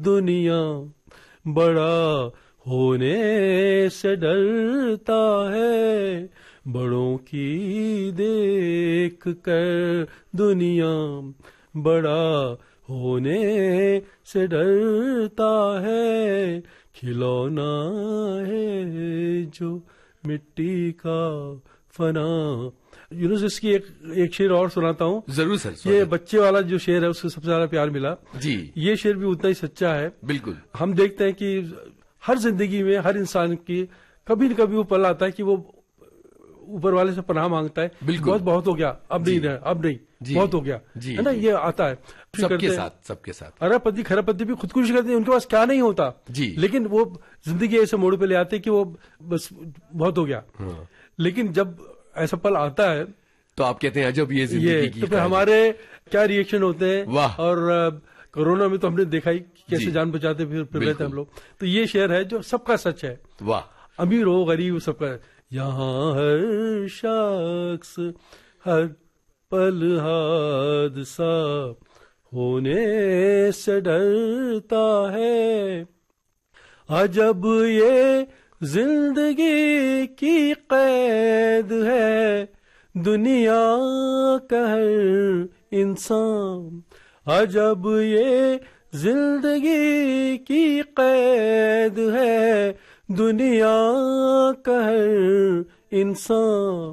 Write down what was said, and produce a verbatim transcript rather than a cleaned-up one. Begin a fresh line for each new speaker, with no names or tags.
दुनिया बड़ा होने से डरता है, बड़ों की देख कर दुनिया बड़ा होने से डरता है, खिलौना है जो मिट्टी का फना। यूनुस, इसकी एक एक शेर और सुनाता हूँ।
जरूर सर।
ये बच्चे वाला जो शेर है उससे सबसे ज्यादा प्यार मिला
जी।
ये शेर भी उतना ही सच्चा है।
बिल्कुल।
हम देखते हैं कि हर जिंदगी में हर इंसान की कभी न कभी वो पल आता है कि वो ऊपर वाले से पनाह मांगता है। बहुत बहुत हो गया, अब नहीं रहा, अब नहीं, बहुत हो गया, है ना। ये आता है
सबके साथ, सबके साथ।
अरबपति खरबपति भी खुदकुशी करते हैं, उनके पास क्या नहीं होता
जी,
लेकिन वो जिंदगी ऐसे मोड़ पे ले आते कि वो बस बहुत हो गया। हाँ। लेकिन जब ऐसा पल आता है
तो आप कहते हैं अजब ये जिंदगी की।
तो फिर हमारे क्या रिएक्शन होते हैं।
वाह।
और कोरोना में तो हमने देखा ही कैसे जान बचाते फिर फिर रहे थे हम लोग। तो ये शेर है जो सबका सच है।
वाह।
अमीर हो गरीब सबका। यहाँ हर शख्स हर पल हादसा होने से डरता है, अजब ये जिंदगी की कैद है, दुनिया का हर इंसान, अजब ये जिंदगी की कैद है, दुनिया का हर इंसान।